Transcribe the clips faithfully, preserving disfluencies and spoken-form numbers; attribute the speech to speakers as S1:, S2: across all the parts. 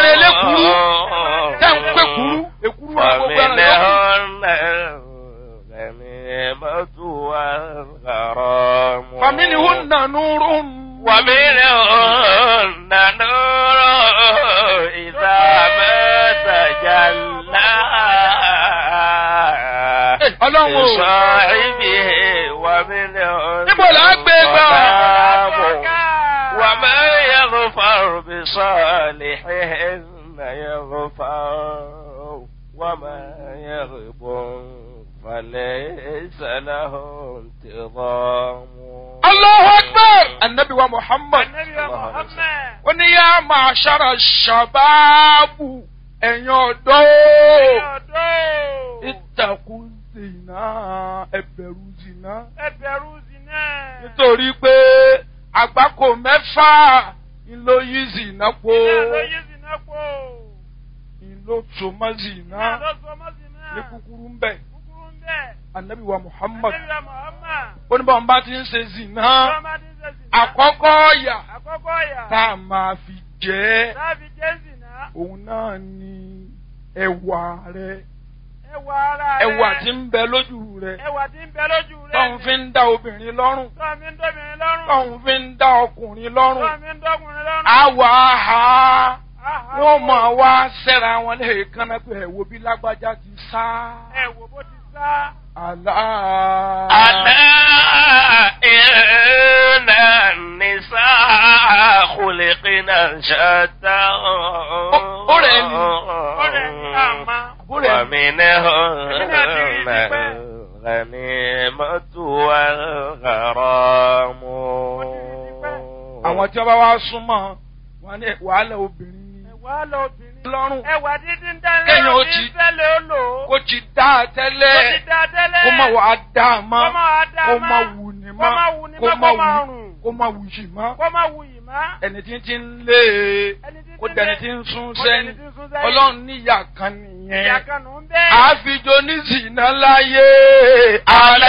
S1: ẹran elékuru tẹ́ ń pè kúrú èkúrú wọn gbogbo ẹran yòókù. فمنهن نور
S2: ومنهن نور إذا ما تجلى لصاحبه ومنهن ظلام وما يغفر بصالحهن يغفر وما يغب فليس له انتظام.
S1: الله أكبر. النبي ومحمد وني يا معشر الشباب ẹ̀yin ọ̀dọ́ اتقوا الزنا ẹ bẹ̀rù zina
S3: ẹ bẹ̀rù zina
S1: nítorí pé àgbákò mẹ́fà ló yí zina po
S3: ló yí zina po
S1: ló so mọ́ zina ní kúkúrú ń bẹ. Ànábì wa Muhammad ó ní bọ́n bá ti ń ṣe zina àkọ́kọ́ ọ̀yà tá a máa fi jẹ́ òun náà ni ẹwà rẹ̀ ẹwà tí ń bẹ lójú rẹ̀ tọ́hún fi ń dá obìnrin lọ́rùn tọ́hún fi ń dá ọkùnrin lọ́rùn àwa ha wọ́n máa wá sẹ́ra wọn lẹ́ẹ̀kan náà pé ẹ̀wò bí lágbájá ti sá.
S3: ẹ̀wò bó ti sá.
S1: àlá.
S2: àlá inna nisaa khuliqna shatta.
S1: ó rẹ̀ ni.
S3: ó rẹ̀ ni àmà.
S2: wa minhunna al-ghanimatu wal-gharamu.
S1: àwọn tí wọ́n bá wá súnmọ́ wọn ní wàhálà obìnrin.
S3: wàhálà obìnrin
S1: lọ́rùn.
S3: ẹwà dídí ń dálé
S1: kéèyàn ó ti
S3: tẹ́lẹ̀ ó lò ó.
S1: kó ti dá a tẹ́lẹ̀.
S3: kó ti dá a tẹ́lẹ̀.
S1: kó má wà á dá a mọ́.
S3: kó má wà á dá a mọ́.
S1: kó má wù ní mọ́.
S3: kó má wù ní mọ́. kó má rùn.
S1: kó má wù yìí mọ́.
S3: kó má wù yìí mọ́.
S1: ẹni tí ń ti ń lé e. kó dẹni tí ń sún sẹ́yìn. ọlọ́run níyà kan nìyẹn.
S3: ìyà kan nù ń bẹ́ẹ̀.
S1: àfijọ ní zìnà láyé.
S2: àlá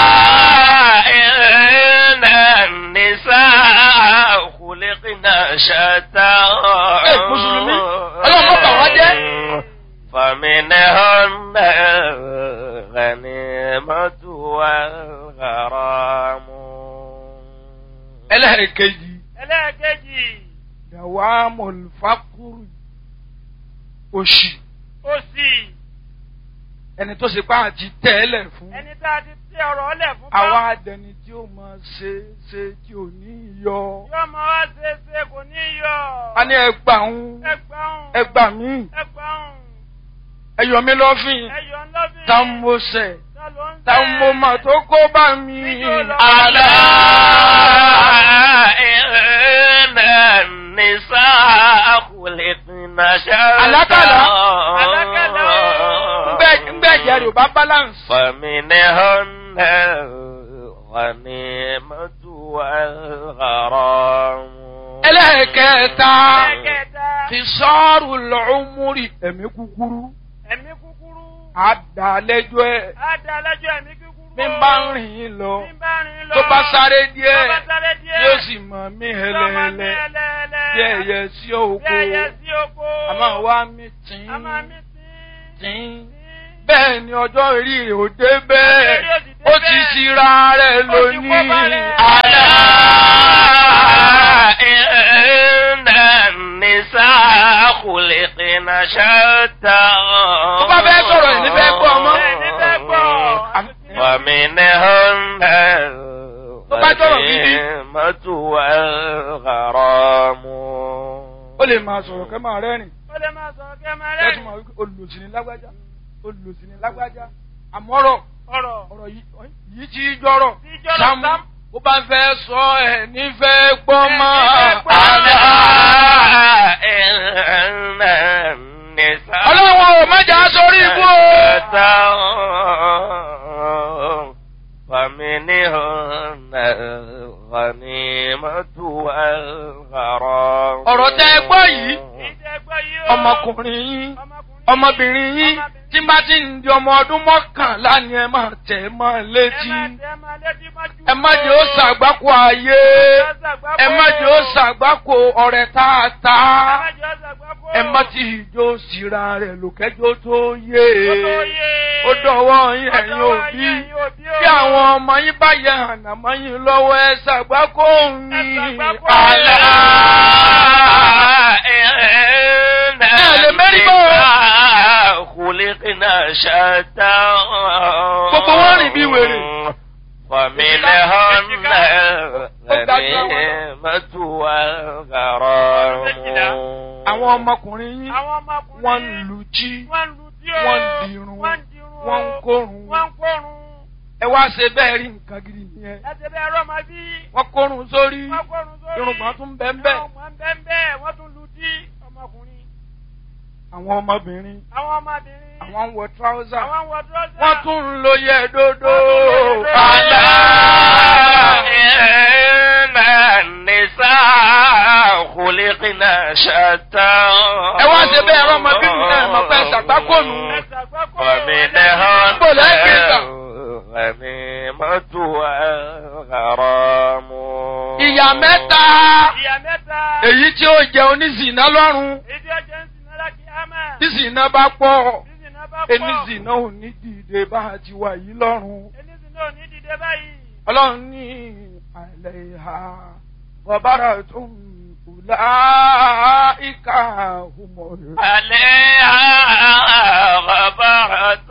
S2: inna nisaa khuliqna shatta.
S1: ẹ mùsùlùmí ọlọ́run mọ̀ bà wá jẹ́.
S2: فمنهن الغنيمة والغرام.
S1: ẹlẹ́ẹ̀kejì.
S3: ẹlẹ́ẹ̀kejì.
S1: dawamul faqr òṣì.
S3: òṣì.
S1: ẹni tó ṣe pa àti tẹ́lẹ̀ fún.
S3: ẹni tá a ti tẹ ọ̀rọ̀ ọ̀lẹ̀ fún.
S1: àwa adẹni tí ó máa ṣe ṣe tí ò ní yọ.
S3: yóò máa wá ṣe ṣe kò ní yọ.
S1: a ní ẹgbà ń.
S3: ẹgbà ń.
S1: ẹgbà mí.
S3: ẹgbà ń.
S1: ẹyọ mi lọ́fìn.
S3: ẹyọ lọ́fìn.
S1: tá mo ṣẹ̀. tá mo mà tó kó bá mi.
S2: àlá inna nisaa khuliqna shatta.
S1: alákàlà. alákàlà. ngbẹ́ ìyá rẹ̀ ò bá balance.
S2: فمنهن الغنيمة والغرام.
S1: ẹlẹ́ẹ̀kẹta. qisāru al-umri ẹ̀mí kúkúrú.
S3: ẹ̀mí kúkúrú.
S1: àdàlẹ́jọ́ ẹ̀.
S3: àdàlẹ́jọ́ ẹ̀mí kúkúrú.
S1: mi bá ń rìn lọ.
S3: mi bá ń rìn lọ.
S1: tó bá sáré díẹ̀.
S3: tó bá sáré díẹ̀.
S1: yóò sì mọ̀ mí hẹlẹ́hẹlẹ́. bí ẹyẹ sí oko.
S3: bí ẹyẹ sí oko.
S1: àmọ́ wá mi tìǹ.
S3: àmọ́ mi
S1: tìǹ. bẹ́ẹ̀ ni ọjọ́ orí rẹ̀ ò dé bẹ́ẹ̀. ó ti ṣíra rẹ̀ lónìí.
S2: àlá inna nisaa khuliqna shatta.
S1: ó bá fẹ́ sọ̀rọ̀ ẹ̀ níbẹ̀ gbọ́ ọmọ.
S2: wa minhunna al-ghanimatu wal-gharam.
S1: ó lè máa sọ̀rọ̀ kẹ́ máa rẹ́rìn.
S3: ó lè máa sọ̀rọ̀ kẹ́ máa rẹ́rìn.
S1: ẹ tún máa wí olùsìn ní lágbájá olùsìn ní lágbájá àmọ́rọ̀
S3: ọ̀rọ̀
S1: ọ̀rọ̀ yìí tí jọ̀rọ̀ sáàmù ó bá fẹ́ sọ ẹ̀ nífẹ̀ẹ́ gbọ́ mọ́.
S2: àlá inna nisaa.
S1: ọlọ́wọ́ ò má jà sórí ibú o.
S2: فمنهن الغنيمة والغرام.
S1: ọ̀rọ̀ tẹ́ ẹ gbọ́ yìí ọmọkùnrin yín ọmọbìnrin yín tí bá ti ń di ọmọ ọdún mọ́kànlá ni ẹ máa tẹ̀ mọ́ létí. ẹ má jẹ́ ó ṣàgbákò ayé. ẹ má jẹ́ ó ṣàgbákò ọ̀rẹ́ tààtà. ẹ ọmọ tí ìjó síra rẹ̀ lòkẹ́jọ́ tó yé
S3: Ó tó yé.
S1: ó dọ̀wọ́ yín
S3: Ó
S1: ẹ̀yin
S3: dọ̀wọ́
S1: òbí
S3: yín, ẹ̀yin òbí o.
S1: bí àwọn ọmọ yín bá yẹ ànàmọ́ yín lọ́wọ́ ẹ ṣàgbákò
S3: Ẹ
S1: yín
S3: ṣàgbákò.
S1: àlá.
S2: خلقنا شتى
S1: Gbogbo wọn rìn bí wèrè.
S2: ومنهن الغنيمة والغرام.
S1: Àwọn ọmọkùnrin yín
S3: Àwọn ọmọkùnrin.
S1: wọ́n ń lu jí
S3: Wọ́n lu tí o.
S1: wọ́n ń dirun
S3: Wọ́n ń dirun.
S1: wọ́n ń kórun
S3: Wọ́n ń kórun.
S1: ẹ wá ṣe bẹ́ẹ̀ rí nǹkan gidi nìyẹn
S3: Ẹ ti bẹ́ẹ̀ rọ́ máa bí.
S1: wọ́n kórun sórí
S3: Wọ́n kórun sórí.
S1: irùngbọ̀n tún bẹ́ẹ̀ bẹ́ẹ̀
S3: Irùngbọ̀n bẹ́ẹ̀ bẹ́ẹ̀. Wọ́n tún lu tí ọmọkùnrin.
S1: àwọn ọmọbìnrin
S3: Àwọn ọmọbìnrin.
S1: àwọn ń wọ tíráúsà
S3: Àwọn ń wọ dúrọ́sà.
S1: wọ́n tún ń lo yẹ dódó.
S3: Wọ́n tún ń lo yẹ̀dódó.
S1: àlá
S2: إن النساء خلقنا شتى.
S1: ẹ wá ṣe bẹ́ẹ̀ rọ́ ọmọbìnrin náà mọ̀ fẹ́ ṣàgbákònù.
S3: Ẹ ṣàgbákò.
S2: ومنهن
S1: Bó lẹ́gbẹ̀ẹ́ gbà.
S2: الغنيمة والغرام.
S1: ìyà mẹ́ta
S3: Ìyá mẹ́ta.
S1: èyí tí ó jẹ oníṣìná lọ́rùn
S3: Ìdí ọjọ́ ń sin náírà kí á máa.
S1: tí ṣìná bá pọ̀
S3: Sísìn náà bá pọ̀.
S1: oníṣìná ò ní dìde bá a ti wà yìí lọ́rùn.
S3: Enísìn náà ò ní dìde báyìí.
S1: ọlọ́run ní àìlẹ̀ ìhà bọ̀bára tó ń kùlá ìka òmò rẹ̀.
S2: عليها غبرة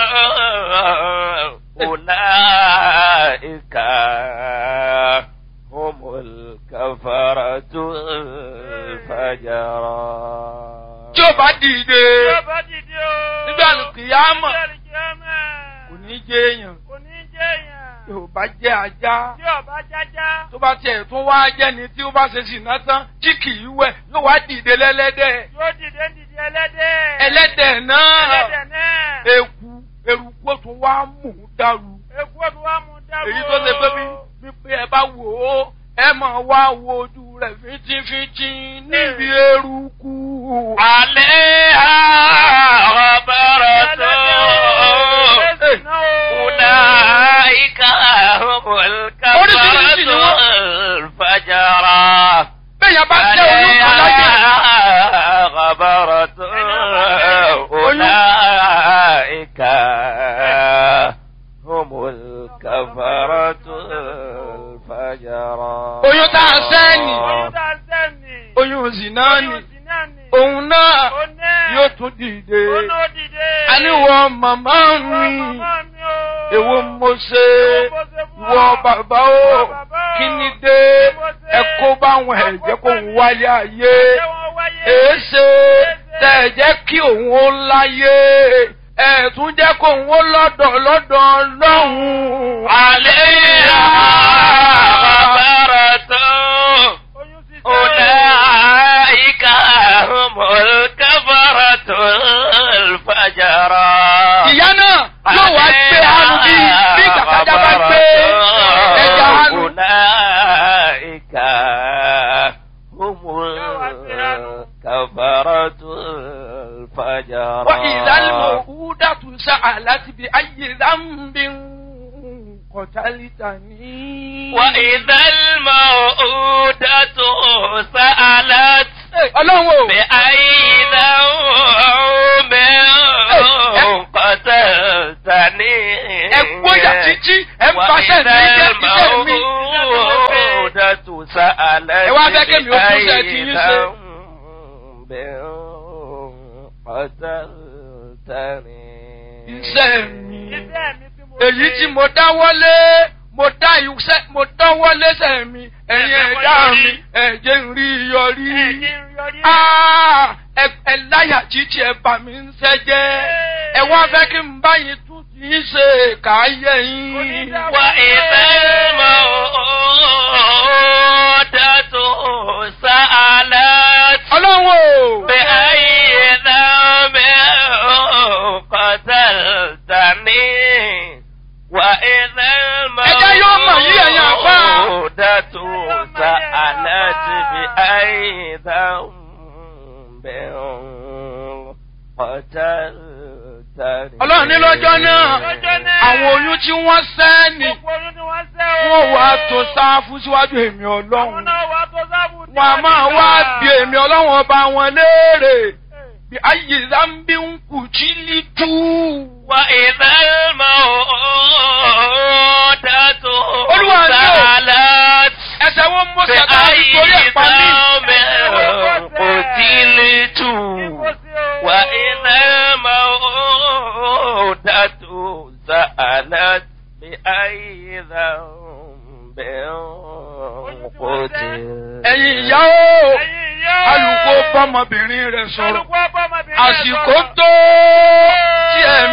S2: أولئك هم الكفرة الفجرة.
S1: tí ó bá dìde
S3: Tí ó bá dìde o.
S1: nígbà kìyàmọ̀
S3: Nígbà kìyámà.
S1: kò ní jẹ́ èèyàn
S3: Kò ní jẹ́ èèyàn.
S1: tí ò bá jẹ́ ajá
S3: Tí ó bá jájá.
S1: tó bá tiẹ̀ tún wá jẹ́ni tí ó bá ṣe ṣìnà tán tí kì í wẹ̀ yóò wá dìde lẹ́lẹ́dẹ̀
S3: Yóò dìde ń dìde ẹlẹ́dẹ̀.
S1: ẹlẹ́dẹ̀ náà
S3: Ẹlẹ́dẹ̀ náà.
S1: eku eruku ó tún wá mú un dàrú
S3: Èkú òtún wá mú dáwọ́.
S1: èyí tó ṣe pé bí wípé ẹ bá wò ó ẹ máa wá wo ojú rẹ̀ fíntífíntí níbi eruku.
S2: عليها غبرة أولئك هم الكفرة الفجرة.
S1: bẹ́ẹ̀ bá jẹ́ olúkọ láyé.
S2: عليها غبرة أولئك هم الكفرة الفجرة.
S1: oyún tá a sẹ́ni
S3: Oyún tá a sẹ́ni.
S1: oyún zina ni
S3: Oyún sì náà ni.
S1: òun náà
S3: Ó náà.
S1: yóò tún dìde.
S3: Ó náà dìde.
S1: àníwọ̀ màmá
S3: Ìwọ
S1: mi
S3: màmá mi o.
S1: èwo mo ṣe
S3: mo ṣe fún
S1: ìwọ
S3: ọ?
S1: bàbá o
S3: Ìwọ bàbá o?
S1: kí ni dé
S3: Kí mo ṣe?
S1: ẹ kó báwọn ẹ̀jẹ̀ kó ń wáyé ayé
S3: Ṣé wọ́n wáyé?
S1: èéṣe tẹ̀ ẹ̀ jẹ́ kí òun ó láyé ẹ̀ tún jẹ́ kó òun ó lọ́dọ̀ lọ́dọ̀ lọ́hùn.
S2: عليها غبرة
S3: Oyún sì sẹ́.
S2: أولئك هم الكفرة الفجرة.
S1: ìyá náà yóò wá gbé hanu bí bí kàkàjà bá gbé ẹja hanu.
S2: أولئك هم الكفرة الفجرة.
S1: وإذا الموءودة سألت بأي ذنب قتلتني.
S2: وإذا الموءودة سألت
S1: ọlọ́run o.
S2: بأي ذنب قتلتني.
S1: ẹ gbóyà títí ẹ ń paṣẹ mi jẹ iṣẹ́ mi.
S2: الموءودة سألت
S1: ẹ wá fẹ́ kémi ó tún ṣe ti yín ṣe.
S2: ذنب قتلتني.
S1: iṣẹ́ mi
S3: Iṣẹ́ mi tí mo
S1: èyí
S3: ṣe.
S1: tí mo dáwọ́lé mo dá iṣẹ́ mo dáwọ́lé sẹ́ mi ẹ̀yin ẹ̀dá mi ẹ̀jẹ̀ ń rí yọrí.
S3: Ẹ̀jẹ̀ ń yọrí.
S1: Ah, ẹ ẹ láyà jíjí ẹ bà mí ń sẹ́jẹ́ ẹ wá fẹ́ kí n bá yín tún ti ń ṣe káyé yín.
S2: وإذا الموءودة سألت
S1: ọlọ́run o.
S2: بأي ذنب قتلتني. وإذا
S1: Ẹjẹ́ yóò mọ̀ yí ẹ̀yin àfá.
S2: الموءودة سألت بأي ذنب قتلتني.
S1: ọlọ́run ní lọ́jọ́ náà
S3: Lọ́jọ́ náà.
S1: àwọn oyún tí wọ́n sẹ́ ni
S3: Gbogbo oyún ni wọ́n sẹ́ o.
S1: wọ́n wá tó sáfù síwájú èmi
S3: Àwọn
S1: ọlọ́run
S3: náà wá tó sábù.
S1: wọn a máa wá bí èmi ọlọ́run ọba wọn léèrè bí ayé zambi ń kù jí lítú.
S2: wà ìdálmọ̀ dàtò sàlá.
S1: ẹsẹ̀ wọn mọ sàtà nítorí ẹ̀pá mi.
S2: bí ayé kò tí lè tù. wà ìdálmọ̀ dàtò sàlá. bí ayé kò tí.
S1: ẹ̀yin ìyá o alùpùpù bọ́mọbìnrin rẹ̀ sọ̀rọ̀ àsìkò tó tí ẹ̀